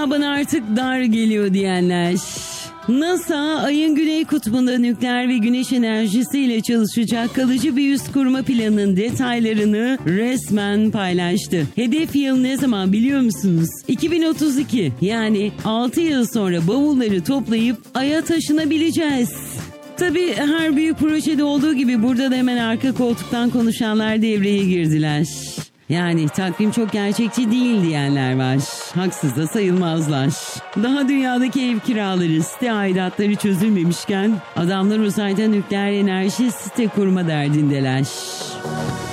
Dünya bana artık dar geliyor diyenler. NASA, ayın güney kutbunda nükleer ve güneş enerjisiyle çalışacak kalıcı bir üs kurma planının detaylarını resmen paylaştı. Hedef yıl ne zaman biliyor musunuz? 2032, yani 6 yıl sonra bavulları toplayıp Ay'a taşınabileceğiz. Tabii her büyük projede olduğu gibi burada da hemen arka koltuktan konuşanlar devreye girdiler. Yani takvim çok gerçekçi değil diyenler var. Haksız da sayılmazlar. Daha dünyadaki ev kiraları, site aidatları çözülmemişken adamlar uzayda nükleer enerji site kurma derdindeler.